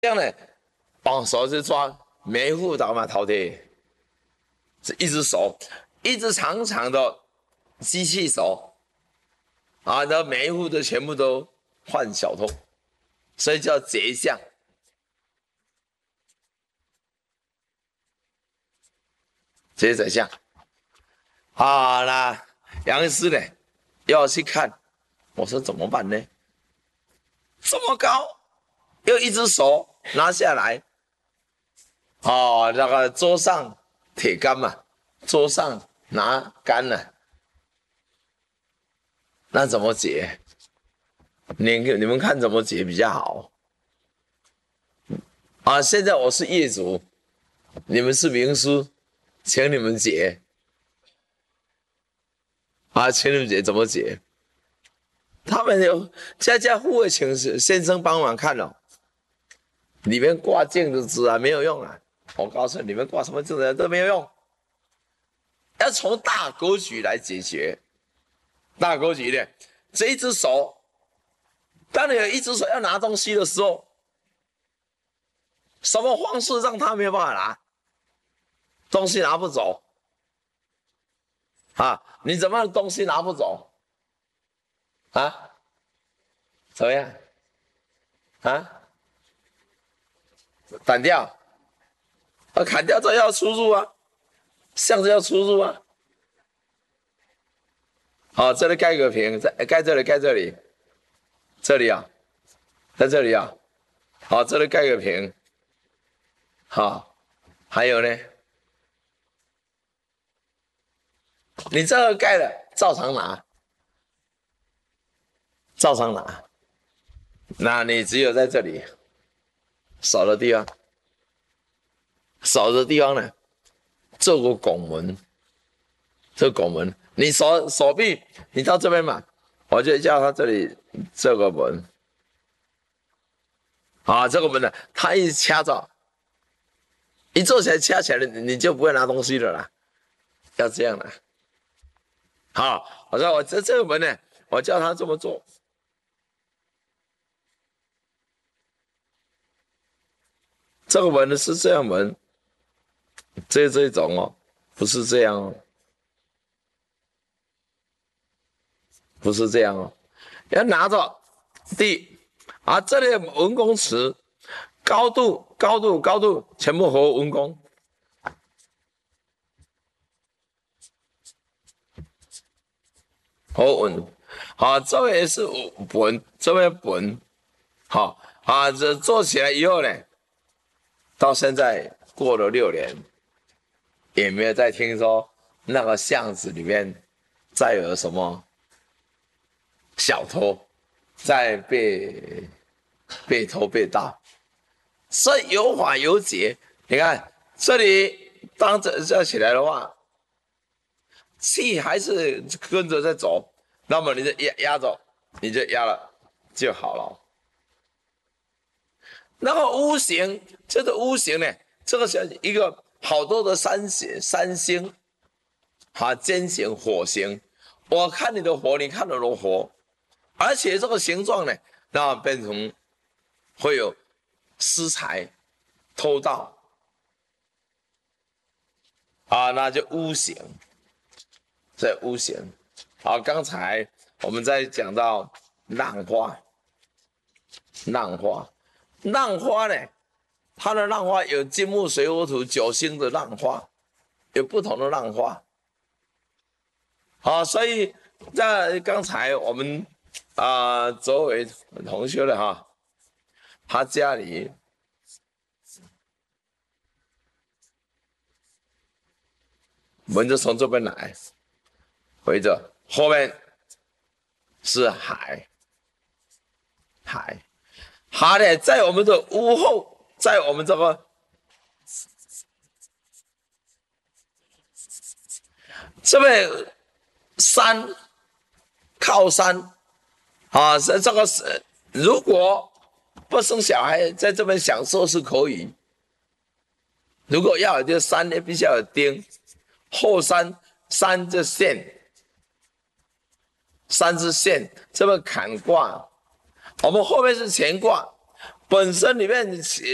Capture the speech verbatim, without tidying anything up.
这样呢，绑手去抓，每户倒嘛头的，是一只手，一只长长的机器手，啊，那每一户都全部都换小偷，所以叫贼相。贼贼相，啊，那杨师呢要去看，我说怎么办呢？这么高，又一只手拿下来，哦，那个桌上铁杆嘛，桌上拿杆了，那怎么解？你你们看怎么解比较好？啊，现在我是业主，你们是名师，请你们解。啊，请你们解怎么解？他们有家家户户请先生帮忙看哦，里面挂镜子纸啊没有用啊，我告诉你，你们挂什么镜子都没有用，要从大格局来解决。大格局的这一只手，当你有一只手要拿东西的时候，什么方式让他没有办法拿？东西拿不走啊？你怎么东西拿不走？啊？怎么样？啊？砍掉？啊，砍掉这要出入啊，像是要出入啊。好，这里盖个屏，在盖这里，盖这里，这里啊，在这里啊。好，这里盖个屏。好，还有呢？你这个盖了，照常拿，照常拿。那你只有在这里少的地方，少的地方呢，做个拱门，这个拱门，你手手臂，你到这边嘛，我就叫他这里这个门，啊，这个门呢，他一掐着，一做起来掐起来，你就不会拿东西了啦，要这样啦。好，我说我这这个门呢，我叫他这么做。这个门呢是这样门，这这种哦，不是这样哦，不是这样哦，要拿着地啊，这里文公尺，高度高度高度全部和文公，和文，好，这边也是文，这边文，好啊，这做起来以后呢，到现在过了六年，也没有再听说那个巷子里面再有什么小偷在被被偷被盗，所以有法有节。你看这里当这这起来的话，气还是跟着在走，那么你就压压着，你就压了就好了。那个屋形，这个屋形呢，这个是一个好多的三星，三星，啊，尖形、火形。我看你的火，你看我的火，而且这个形状呢，那变成会有私财、偷盗，啊，那就屋形，这屋形。好，刚才我们在讲到浪花，浪花。浪花呢，它的浪花有金木水火土九星的浪花，有不同的浪花。好，所以在刚才我们啊、呃，周围同学的哈，他家里门就从这边来，围着后面是海，海。它呢，在我们的屋后，在我们这个这边山靠山啊，这这个是如果不生小孩，在这边享受是可以。如果要有这山呢，必须要有钉，后山山这线，山之线，这边坎卦。我们后面是乾卦，本身里面